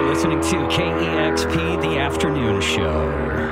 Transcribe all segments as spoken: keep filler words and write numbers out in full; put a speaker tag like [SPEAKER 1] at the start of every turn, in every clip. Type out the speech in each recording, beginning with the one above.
[SPEAKER 1] listening to K E X P, The Afternoon Show.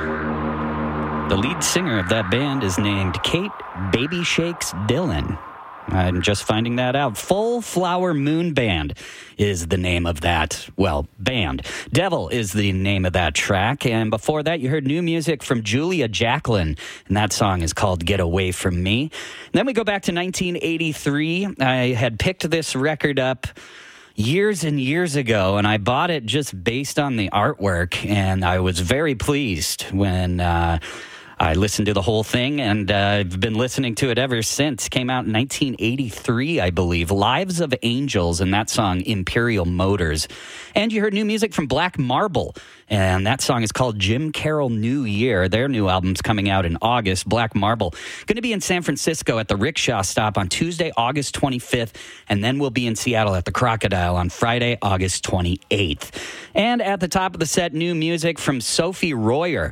[SPEAKER 1] The lead singer of that band is named Kate Baby Shakes Dillon. I'm just finding that out. Full Flower Moon Band is the name of that, well, band. Devil is the name of that track. And before that, you heard new music from Julia Jacklin, and that song is called Get Away From Me. And then we go back to nineteen eighty-three. I had picked this record up years and years ago, and I bought it just based on the artwork, and I was very pleased when uh, I listened to the whole thing, and uh, I've been listening to it ever since. It came out in nineteen eighty-three, I believe. Lives of Angels, and that song, Imperial Motors. And you heard new music from Black Marble, and that song is called Jim Carroll New Year. Their new album's coming out in August. Black Marble going to be in San Francisco at the Rickshaw Stop on Tuesday, August twenty-fifth, and then we'll be in Seattle at the Crocodile on Friday, August twenty-eighth. And at the top of the set, new music from Sophie Royer.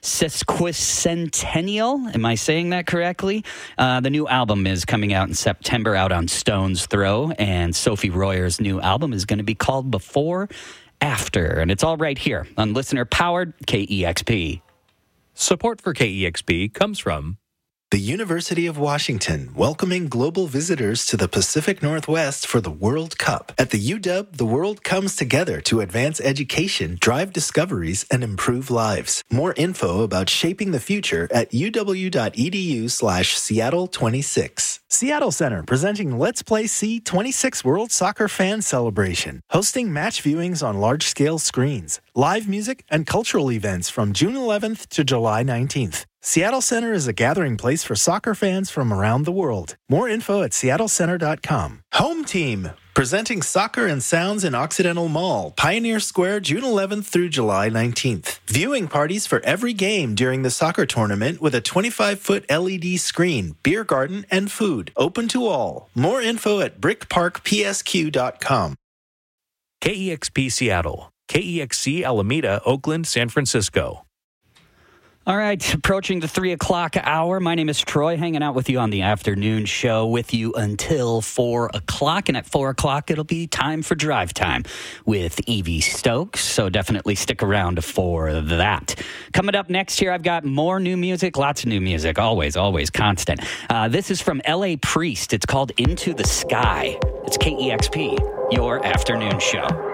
[SPEAKER 1] Sesquicentennial, am I saying that correctly? Uh, the new album is coming out in September, out on Stone's Throw, and Sophie Royer's new album is going to be called Before After, and it's all right here on listener-powered K E X P.
[SPEAKER 2] Support for K E X P comes from
[SPEAKER 3] the University of Washington, welcoming global visitors to the Pacific Northwest for the World Cup. At the U W, the world comes together to advance education, drive discoveries, and improve lives. More info about shaping the future at uw.edu slash Seattle 26. Seattle Center presenting Let's Play C twenty-six World Soccer Fan Celebration, hosting match viewings on large-scale screens, live music, and cultural events from June eleventh to July nineteenth. Seattle Center is a gathering place for soccer fans from around the world. More info at seattle center dot com. Home Team, presenting Soccer and Sounds in Occidental Mall, Pioneer Square, June eleventh through July nineteenth. Viewing parties for every game during the soccer tournament with a twenty-five foot L E D screen, beer garden, and food. Open to all. More info at brick park p s q dot com.
[SPEAKER 2] K E X P Seattle, K E X C Alameda, Oakland, San Francisco.
[SPEAKER 1] All right, approaching the three o'clock hour. My name is Troy, hanging out with you on the afternoon show with you until four o'clock. And at four o'clock, it'll be time for Drive Time with Evie Stokes. So definitely stick around for that. Coming up next here, I've got more new music, lots of new music, always, always constant. Uh, this is from L A Priest. It's called Into the Sky. It's K E X P, your afternoon show.